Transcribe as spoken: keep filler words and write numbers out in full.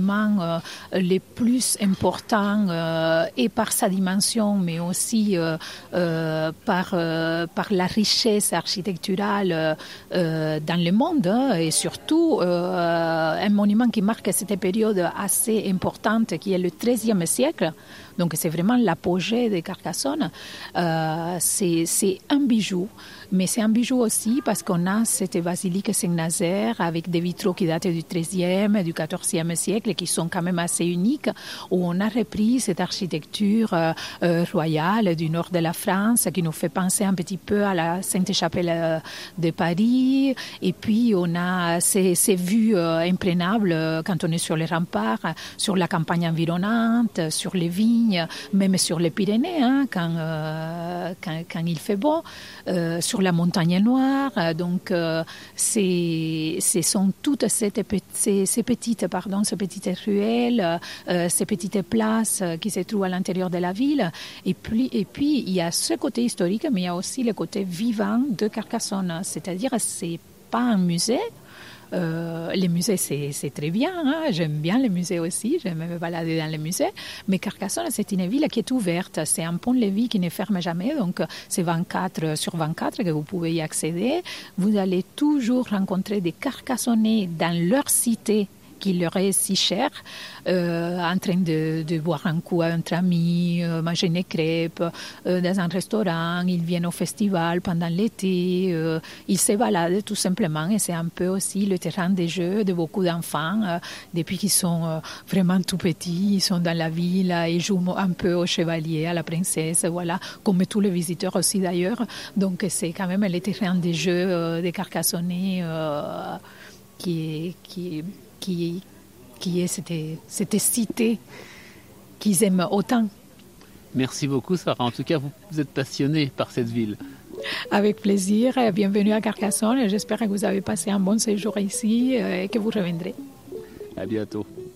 bâtiments euh, les plus importants euh, et par sa dimension, mais aussi euh, euh, par, euh, par la richesse architecturale euh, dans le monde, hein, et surtout euh, un monument qui marque cette période assez importante qui est le treizième siècle. Donc c'est vraiment l'apogée de Carcassonne. Euh, c'est, c'est un bijou, mais c'est un bijou aussi parce qu'on a cette basilique Saint-Nazaire avec des vitraux qui datent du treizième et du quatorzième siècle et qui sont quand même assez uniques, où on a repris cette architecture euh, euh, royale du nord de la France qui nous fait penser un petit peu à la Sainte-Chapelle de Paris. Et puis on a ces, ces vues euh, imprenables quand on est sur les remparts, sur la campagne environnante, sur les vignes, même sur les Pyrénées, hein, quand, euh, quand, quand il fait beau, euh, sur la montagne noire. Donc, euh, c'est, ce sont toutes ces, ces, ces petites, pardon, ces petites ruelles, euh, ces petites places qui se trouvent à l'intérieur de la ville. Et puis, et puis, il y a ce côté historique, mais il y a aussi le côté vivant de Carcassonne. C'est-à-dire, c'est pas un musée. Euh, les musées, c'est, c'est très bien, hein? J'aime bien les musées aussi, j'aime me balader dans les musées, mais Carcassonne, c'est une ville qui est ouverte, c'est un pont-levis qui ne ferme jamais, donc c'est vingt-quatre sur vingt-quatre que vous pouvez y accéder. Vous allez toujours rencontrer des Carcassonnais dans leur cité qui leur est si cher, euh, en train de, de boire un coup entre amis, euh, manger des crêpes, euh, dans un restaurant, ils viennent au festival pendant l'été, euh, ils se baladent tout simplement et c'est un peu aussi le terrain de jeu de beaucoup d'enfants, euh, depuis qu'ils sont euh, vraiment tout petits, ils sont dans la ville, ils jouent un peu au chevalier, à la princesse, voilà, comme tous les visiteurs aussi d'ailleurs, donc c'est quand même le terrain de jeu euh, des Carcassonnais euh, qui est... Qui est Qui, qui est cette, cette cité qu'ils aiment autant. Merci beaucoup Sarah, en tout cas vous, vous êtes passionnée par cette ville. Avec plaisir, bienvenue à Carcassonne, j'espère que vous avez passé un bon séjour ici et que vous reviendrez. À bientôt.